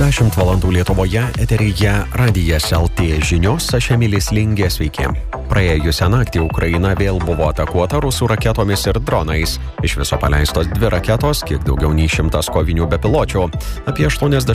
10 valandų Lietuvoje, eteryje Radijas LT žinios, aš Emilis Lingė, sveiki. Praėjusią naktį Ukraina vėl buvo atakuota rusų raketomis ir dronais. Iš viso paleistos 2 raketos, kiek daugiau nei 100 kovinių bepiločių. Apie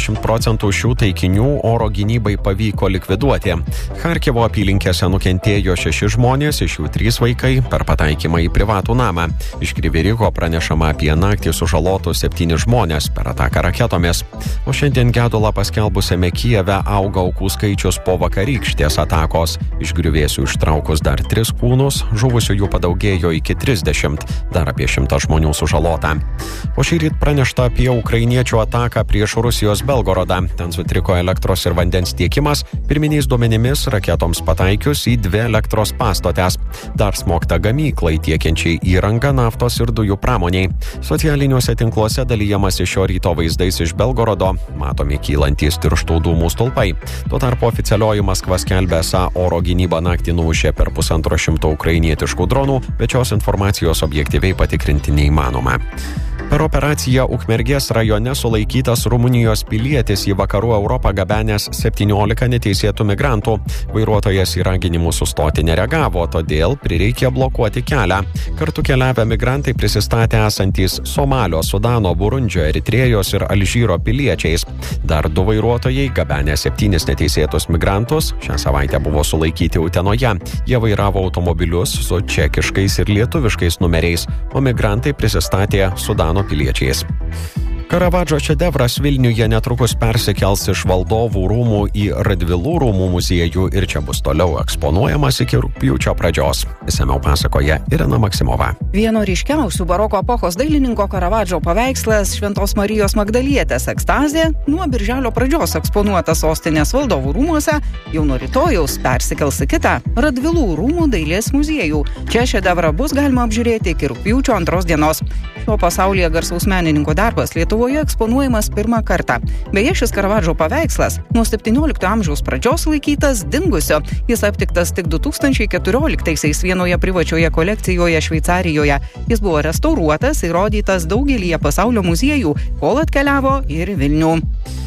80% šių taikinių oro gynybai pavyko likviduoti. Charkivo apylinkėse nukentėjo 6 žmonės, iš jų 3 vaikai per pataikymą į privatų namą. Iš Kryvyriho pranešama apie naktį sužalotus 7 žmonės per ataką raketomis. O šiandien gedulą paskelbusiame Kijeve auga aukų skaičius po vakarykštės atakos. Iš griuvėsių ištraukus dar 3 kūnus, žuvusiųjų padaugėjo iki 30, dar apie 100 žmonių sužalota. O šįryt pranešta apie ukrainiečių ataką prieš Rusijos Belgorodą. Ten sutriko elektros ir vandens tiekimas, pirminiais duomenimis raketoms pataikius į 2 elektros pastotes. Dar smogta gamyklai tiekiančiai įrangą naftos ir dujų pramoniai. Socialiniuose tinkluose dalyjamasi šio ryto vaizdais iš Belgorodo, matomi kylantys tirštų dūmų stulpai. Tuo tarpu oficialioji Maskva skelbia, esą oro gynybą naktį numušė per 150 ukrainietiškų dronų, bet šios informacijos objektyviai patikrinti neįmanoma. Per operaciją Ukmergės rajone sulaikytas Rumunijos pilietis į vakarų Europą gabenęs 17 neteisėtų migrantų. Vairuotojas į raginimus sustoti nereagavo, todėl prireikė blokuoti kelią. Kartu keliavę migrantai prisistatė esantys Somalio, Sudano, Burundžio, Eritrėjos ir Alžyro piliečiais. Dar 2 vairuotojai gabenę 7 neteisėtus migrantus šią savaitę buvo sulaikyti Utenoje. Jie vairavo automobilius su čekiškais ir lietuviškais numeriais, o migrantai prisistatė Sudano piliečiais. Karavadžo šedevras Vilniuje netrukus persikels iš Valdovų rūmų į Radvilų rūmų muziejų ir čia bus toliau eksponuojamas iki rugpjūčio pradžios. Išsamiau pasakoja Irena Maksimova. Vieno ryškiausių baroko epochos dailininko Karavadžo paveikslas Šventos Marijos Magdalietės ekstazė nuo birželio pradžios eksponuotas sostinės Valdovų rūmuose, jau nuo rytojaus persikels į kitą Radvilų rūmų dailės muziejų. Čia šedevrą bus galima apžiūrėti iki rugpjūčio 2 dienos. Šio pasaulyje garsaus menininko darbas Lietuvoje eksponuojamas pirmą kartą. Beje, šis Karavadžo paveikslas nuo 17 amžiaus pradžios laikytas dingusio. Jis aptiktas tik 2014-aisiais vienoje privačioje kolekcijoje Šveicarijoje. Jis buvo restauruotas ir rodytas daugelyje pasaulio muziejų, kol atkeliavo ir į Vilnių.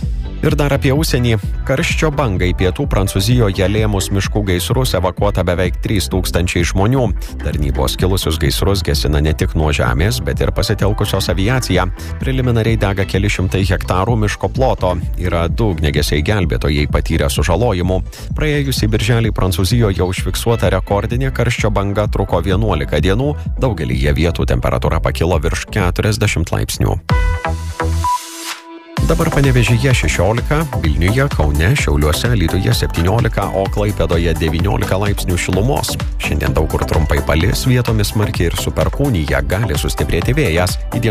Ir dar apie užsienį. Karščio bangai pietų Prancūzijoje lėmus miškų gaisrus evakuota beveik 3000 žmonių. Tarnybos kilusius gaisrus gesina ne tik nuo žemės, bet ir pasitelkusios aviaciją. Preliminariai dega keli šimtai hektarų miško ploto. Yra 2 ugniagesiai gelbėtojai patyrę sužalojimų. Praėjusį birželį Prancūzijoje užfiksuota rekordinė karščio banga truko 11 dienų. Daugelyje vietų temperatūra pakilo virš 40 laipsnių. Dabar Panevėžyje 16, Vilniuje, Kaune, Šiauliuose, Alytuje 17, o Klaipėdoje 19 laipsnių šilumos. Šiandien daug kur trumpai palis, vietomis smarkiai ir su perkūnija gali sustiprėti vėjas.